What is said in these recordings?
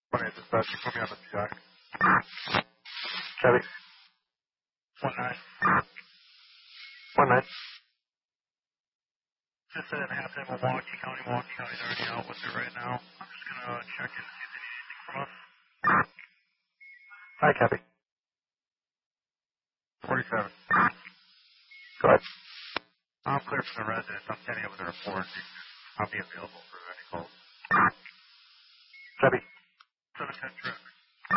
Funny, dispatch, you put me on the PI. Chevy. 1-9. 1-9. Just said it happened in Milwaukee County. Milwaukee County's already out with it right now. I'm just gonna check in to see if they need anything from us. Hi, Cappy. 47. Go ahead. I'm clear from the residents. I'm standing up with the report. I'll be available for any calls. Chevy. 710 traffic.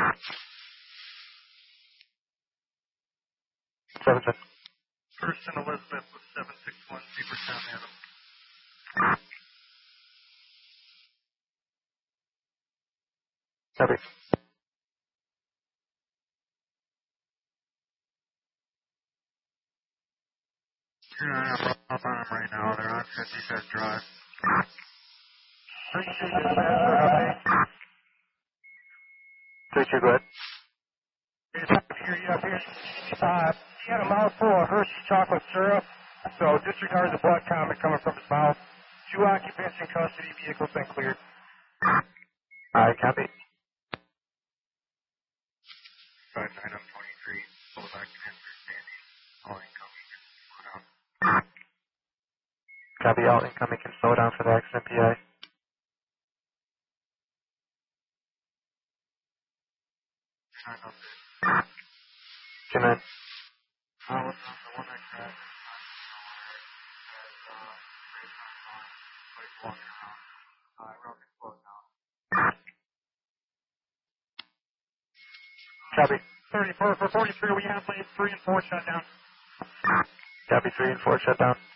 710. First and Elizabeth with 761 Beavertown, Adam. Chevy. Yeah, I'm up on them right now. They're on 55th Drive. Appreciate dispatcher update. 3-2, go ahead. It's up here, you up here. He had a mouthful of Hershey's chocolate syrup, so disregard the blood comment coming from his mouth. 2 occupants in custody, vehicle's been cleared. Hi, Cappy. 59 up 23. Pull back to Henry Sandy. All incoming. Put out. Copy, all incoming can slow down for the accident PI. 9 up. 2-9. What's on the one that crashed? Walking around. Road closed now. Copy. 34 for 43, we have lanes 3 and 4 shut down. Copy, 3 and 4 shut down.